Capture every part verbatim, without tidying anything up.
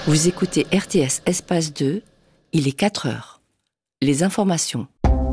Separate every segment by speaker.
Speaker 1: Vous écoutez R T S Espace deux, il est quatre heures. Les informations.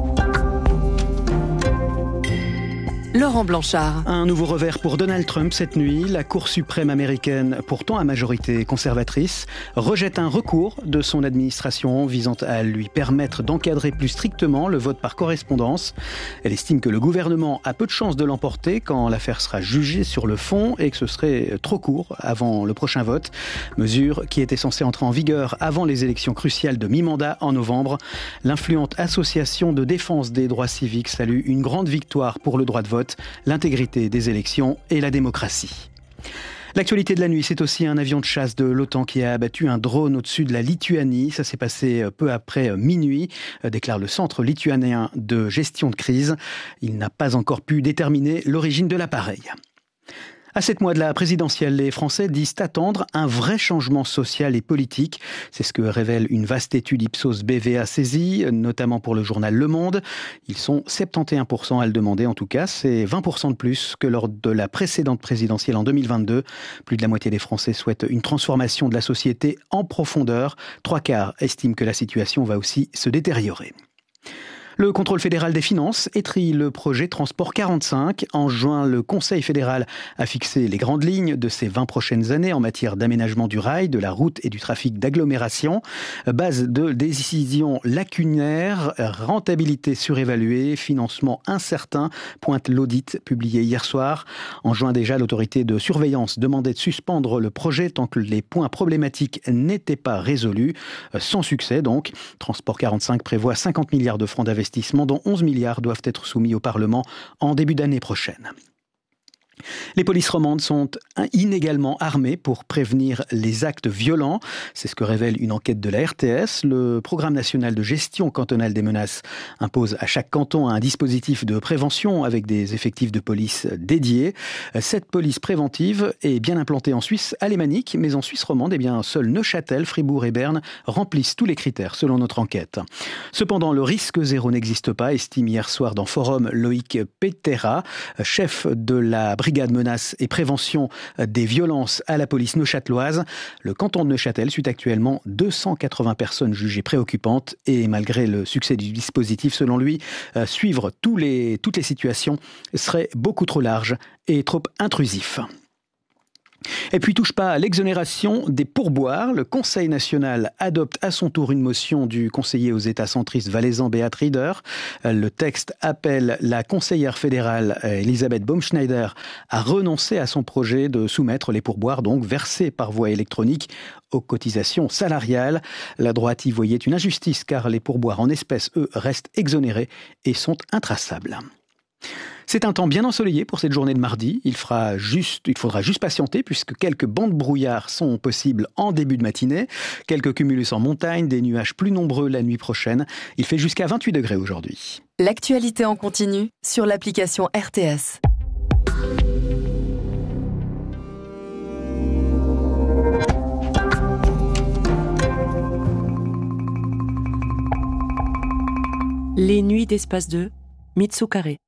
Speaker 2: Laurent Blanchard.
Speaker 3: Un nouveau revers pour Donald Trump cette nuit. La Cour suprême américaine, pourtant à majorité conservatrice, rejette un recours de son administration visant à lui permettre d'encadrer plus strictement le vote par correspondance. Elle estime que le gouvernement a peu de chances de l'emporter quand l'affaire sera jugée sur le fond et que ce serait trop court avant le prochain vote. Mesure qui était censée entrer en vigueur avant les élections cruciales de mi-mandat en novembre. L'influente association de défense des droits civiques salue une grande victoire pour le droit de vote, l'intégrité des élections et la démocratie. L'actualité de la nuit, c'est aussi un avion de chasse de l'OTAN qui a abattu un drone au-dessus de la Lituanie. Ça s'est passé peu après minuit, déclare le Centre lituanien de gestion de crise. Il n'a pas encore pu déterminer l'origine de l'appareil. À sept mois de la présidentielle, les Français disent attendre un vrai changement social et politique. C'est ce que révèle une vaste étude Ipsos B V A saisie, notamment pour le journal Le Monde. Ils sont soixante et onze pour cent à le demander, en tout cas. C'est vingt pour cent de plus que lors de la précédente présidentielle en deux mille vingt-deux. Plus de la moitié des Français souhaitent une transformation de la société en profondeur. Trois quarts estiment que la situation va aussi se détériorer. Le contrôle fédéral des finances étrille le projet Transport quarante-cinq. En juin, le Conseil fédéral a fixé les grandes lignes de ces vingt prochaines années en matière d'aménagement du rail, de la route et du trafic d'agglomération. Base de décisions lacunaires, rentabilité surévaluée, financement incertain, pointe l'audit publié hier soir. En juin déjà, l'autorité de surveillance demandait de suspendre le projet tant que les points problématiques n'étaient pas résolus. Sans succès donc. Transport quarante-cinq prévoit cinquante milliards de francs d'investissement, dont onze milliards doivent être soumis au Parlement en début d'année prochaine. Les polices romandes sont inégalement armées pour prévenir les actes violents. C'est ce que révèle une enquête de la R T S. Le Programme national de gestion cantonale des menaces impose à chaque canton un dispositif de prévention avec des effectifs de police dédiés. Cette police préventive est bien implantée en Suisse alémanique, mais en Suisse romande, eh bien, seuls Neuchâtel, Fribourg et Berne remplissent tous les critères selon notre enquête. Cependant, le risque zéro n'existe pas, estime hier soir dans Forum Loïc Petera, chef de la brigade menaces et prévention des violences à la police neuchâteloise. Le canton de Neuchâtel suit actuellement deux cent quatre-vingts personnes jugées préoccupantes et malgré le succès du dispositif, selon lui, euh, suivre tous les, toutes les situations serait beaucoup trop large et trop intrusif. Et puis touche pas à l'exonération des pourboires. Le Conseil national adopte à son tour une motion du conseiller aux États centristes valaisan Beat Rieder. Le texte appelle la conseillère fédérale Elisabeth Baumschneider à renoncer à son projet de soumettre les pourboires donc versés par voie électronique aux cotisations salariales. La droite y voyait une injustice car les pourboires en espèces, eux, restent exonérés et sont intraçables. C'est un temps bien ensoleillé pour cette journée de mardi. Il, fera juste, il faudra juste patienter puisque quelques bancs de brouillard sont possibles en début de matinée. Quelques cumulus en montagne, des nuages plus nombreux la nuit prochaine. Il fait jusqu'à vingt-huit degrés aujourd'hui.
Speaker 2: L'actualité en continu sur l'application R T S.
Speaker 1: Les nuits d'Espace deux, Mitsu Carré.